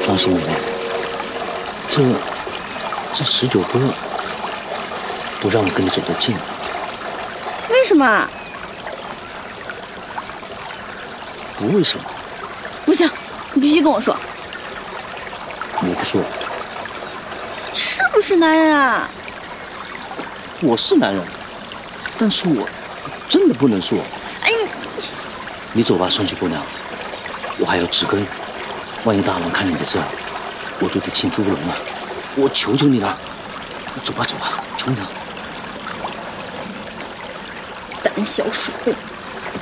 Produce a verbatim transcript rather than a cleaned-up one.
双喜美妹，这这十九哥都让我跟你走得近， 为什么？ 不为什么？ 不行，你必须跟我说。 我不说。 是不是男人啊？ 我是男人，但是我真的不能说。 哎， 你走吧，双喜姑娘，我还要植根。万一大王看你的这，我就得进猪笼了。我求求你了，走吧走吧，求你了。 胆小鼠辈。